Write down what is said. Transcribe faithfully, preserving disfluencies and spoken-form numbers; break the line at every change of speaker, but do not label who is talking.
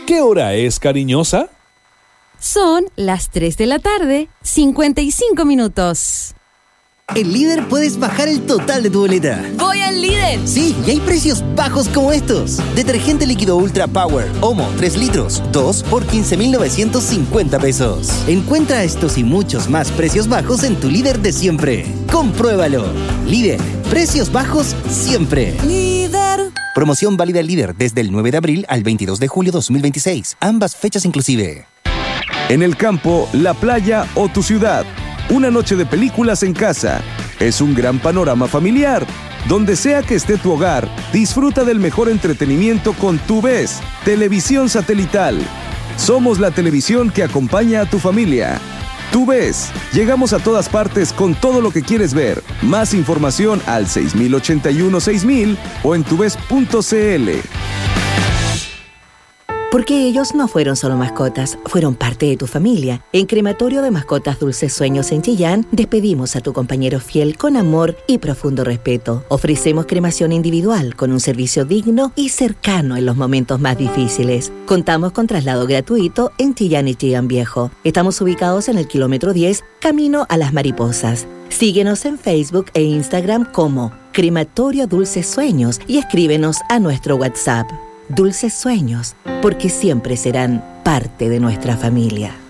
¿Qué hora es, cariñosa?
Son las tres de la tarde, cincuenta y cinco minutos.
En Líder puedes bajar el total de tu boleta.
¡Voy al Líder!
Sí, y hay precios bajos como estos. Detergente líquido Ultra Power, Omo, tres litros, dos por quince mil novecientos cincuenta pesos. Encuentra estos y muchos más precios bajos en tu Líder de siempre. ¡Compruébalo! Líder, precios bajos siempre.
Líder.
Promoción válida en Líder desde el nueve de abril al veintidós de julio de dos mil veintiséis. Ambas fechas inclusive.
En el campo, la playa o tu ciudad. Una noche de películas en casa. Es un gran panorama familiar. Donde sea que esté tu hogar, disfruta del mejor entretenimiento con TuVes, televisión satelital. Somos la televisión que acompaña a tu familia. TuVes, llegamos a todas partes con todo lo que quieres ver. Más información al seis mil ochenta y uno seis mil o en tuves punto cl.
Porque ellos no fueron solo mascotas, fueron parte de tu familia. En Crematorio de Mascotas Dulces Sueños en Chillán, despedimos a tu compañero fiel con amor y profundo respeto. Ofrecemos cremación individual con un servicio digno y cercano en los momentos más difíciles. Contamos con traslado gratuito en Chillán y Chillán Viejo. Estamos ubicados en el kilómetro diez, camino a Las Mariposas. Síguenos en Facebook e Instagram como Crematorio Dulces Sueños y escríbenos a nuestro WhatsApp. Dulces Sueños, porque siempre serán parte de nuestra familia.